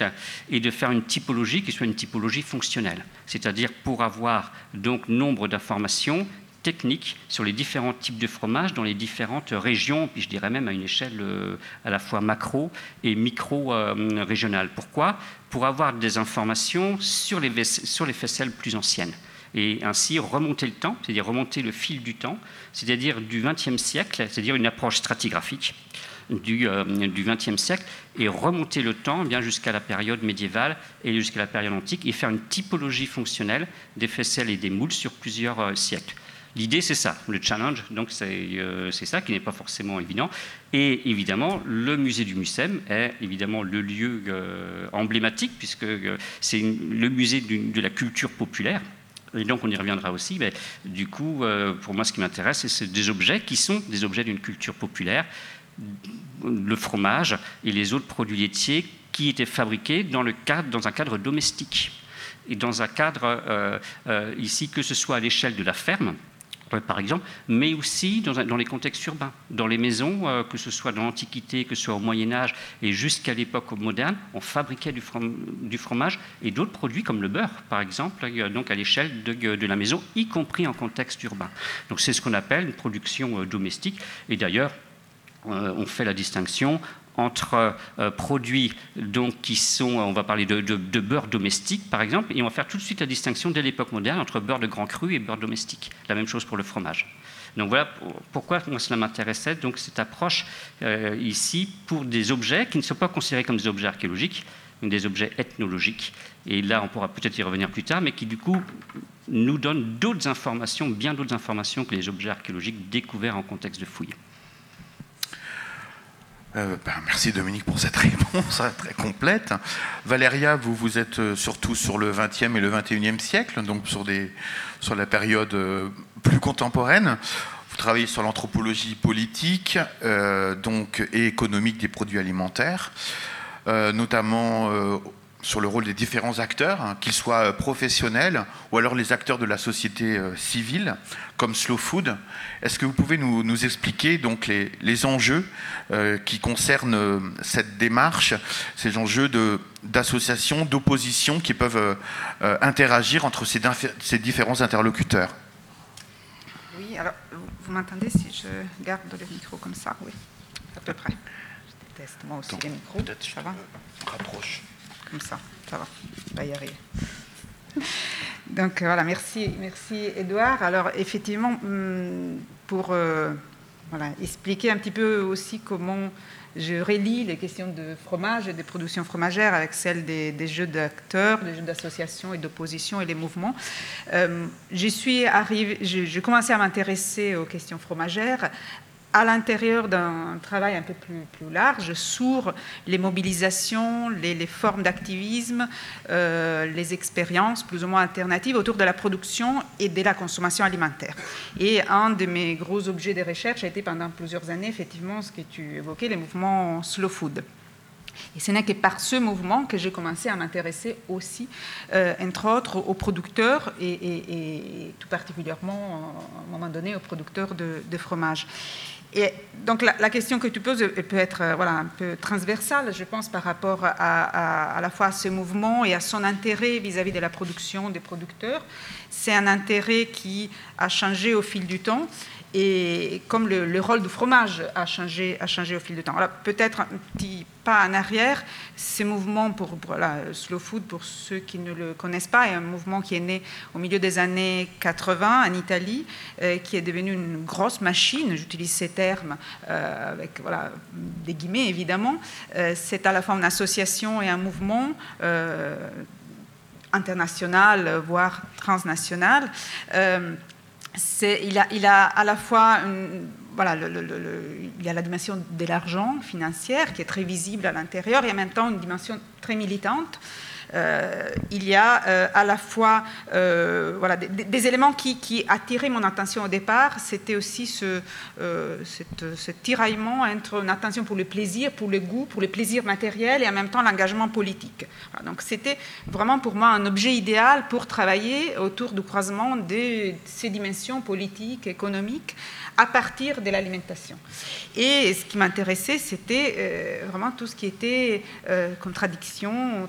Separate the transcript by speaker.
Speaker 1: siècle et de faire une typologie qui soit une typologie fonctionnelle, c'est-à-dire pour avoir donc nombre d'informations techniques sur les différents types de fromages dans les différentes régions, puis je dirais même à une échelle à la fois macro et micro-régionale. Pourquoi ? Pour avoir des informations sur les faisselles plus anciennes et ainsi remonter le temps, c'est-à-dire remonter le fil du temps, c'est-à-dire du XXe siècle, c'est-à-dire une approche stratigraphique du XXe siècle, et remonter le temps bien jusqu'à la période médiévale et jusqu'à la période antique, et faire une typologie fonctionnelle des faisselles et des moules sur plusieurs siècles. L'idée, c'est ça, le challenge, donc c'est ça qui n'est pas forcément évident. Et évidemment, le musée du Mucem est évidemment le lieu emblématique, puisque c'est le musée de la culture populaire. Et donc, on y reviendra aussi. Mais du coup, pour moi, ce qui m'intéresse, c'est des objets qui sont des objets d'une culture populaire, le fromage et les autres produits laitiers qui étaient fabriqués dans un cadre domestique. Et dans un cadre, ici, que ce soit à l'échelle de la ferme, par exemple, mais aussi dans les contextes urbains, dans les maisons, que ce soit dans l'Antiquité, que ce soit au Moyen-Âge et jusqu'à l'époque moderne, on fabriquait du fromage et d'autres produits comme le beurre, par exemple, donc à l'échelle de la maison, y compris en contexte urbain. Donc c'est ce qu'on appelle une production domestique. Et d'ailleurs, on fait la distinction entre produits donc, qui sont, on va parler de beurre domestique par exemple, et on va faire tout de suite la distinction dès l'époque moderne entre beurre de grand cru et beurre domestique. La même chose pour le fromage. Donc voilà pourquoi moi cela m'intéressait, donc cette approche ici pour des objets qui ne sont pas considérés comme des objets archéologiques, mais des objets ethnologiques. Et là on pourra peut-être y revenir plus tard, mais qui du coup nous donnent d'autres informations, bien d'autres informations que les objets archéologiques découverts en contexte de fouilles.
Speaker 2: Merci Dominique pour cette réponse très complète. Valéria, vous êtes surtout sur le XXe et le XXIe siècle, donc sur la période plus contemporaine. Vous travaillez sur l'anthropologie politique et économique des produits alimentaires, notamment sur le rôle des différents acteurs, qu'ils soient professionnels ou alors les acteurs de la société civile, comme Slow Food. Est-ce que vous pouvez nous expliquer donc les enjeux qui concernent cette démarche, ces enjeux d'association, d'opposition qui peuvent interagir entre ces différents interlocuteurs?
Speaker 3: Oui, alors vous m'entendez si je garde le micro comme ça? Oui, à peu près. Je déteste moi aussi les micros. Ça va?
Speaker 2: Rapproche.
Speaker 3: Comme ça va, on va y arriver. Donc voilà, merci Édouard. Alors effectivement, pour expliquer un petit peu aussi comment je relie les questions de fromage et des productions fromagères avec celles des jeux d'acteurs, des jeux d'association et d'opposition et les mouvements, j'ai commencé à m'intéresser aux questions fromagères à l'intérieur d'un travail un peu plus large sur les mobilisations, les formes d'activisme, les expériences plus ou moins alternatives autour de la production et de la consommation alimentaire. Et un de mes gros objets de recherche a été pendant plusieurs années, effectivement, ce que tu évoquais, les mouvements slow food. Et ce n'est que par ce mouvement que j'ai commencé à m'intéresser aussi, entre autres, aux producteurs et tout particulièrement, à un moment donné, aux producteurs de fromage. Et donc la question que tu poses peut être un peu transversale, je pense, par rapport à la fois à ce mouvement et à son intérêt vis-à-vis de la production des producteurs. C'est un intérêt qui a changé au fil du temps, et comme le rôle du fromage a changé au fil du temps. Alors, peut-être un petit pas en arrière, ces mouvements pour Slow Food, pour ceux qui ne le connaissent pas, est un mouvement qui est né au milieu des années 80 en Italie, qui est devenu une grosse machine, j'utilise ces termes avec des guillemets évidemment. C'est à la fois une association et un mouvement international, voire transnational. Il a à la fois il y a la dimension de l'argent financière qui est très visible à l'intérieur et en même temps une dimension très militante. Il y a à la fois des éléments qui attiraient mon attention au départ. C'était aussi ce tiraillement entre une attention pour le plaisir, pour le goût, pour le plaisir matériel et en même temps l'engagement politique. Voilà, donc c'était vraiment pour moi un objet idéal pour travailler autour du croisement de ces dimensions politiques, économiques, à partir de l'alimentation. Et ce qui m'intéressait, c'était vraiment tout ce qui était contradiction,